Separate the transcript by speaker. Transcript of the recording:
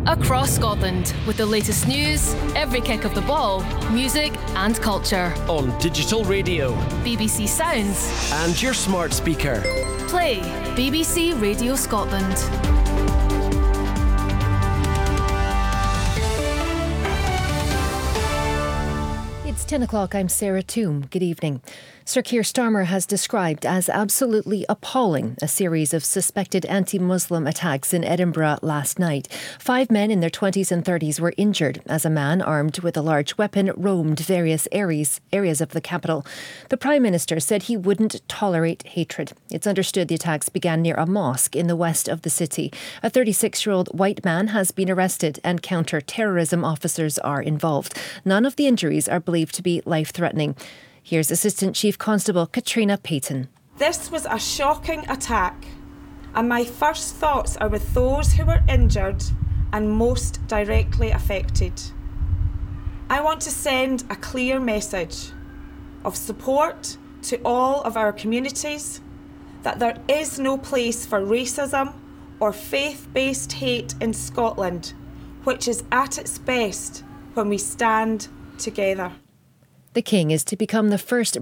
Speaker 1: Across Scotland, with the latest news, every kick of the ball, music and culture.
Speaker 2: On digital radio,
Speaker 1: BBC Sounds,
Speaker 2: and your smart speaker.
Speaker 1: Play BBC Radio Scotland.
Speaker 3: It's 10 o'clock, I'm Sarah Toom. Good evening. Sir Keir Starmer has described as absolutely appalling a series of suspected anti-Muslim attacks in Edinburgh last night. 5 men in their 20s and 30s were injured as a man armed with a large weapon roamed various areas of the capital. The Prime Minister said he wouldn't tolerate hatred. It's understood the attacks began near a mosque in the west of the city. A 36-year-old white man has been arrested and counter-terrorism officers are involved. None of the injuries are believed to be life-threatening. Here's Assistant Chief Constable Katrina Payton.
Speaker 4: This was a shocking attack, and my first thoughts are with those who were injured and most directly affected. I want to send a clear message of support to all of our communities that there is no place for racism or faith-based hate in Scotland, which is at its best when we stand together.
Speaker 3: The King is to become the first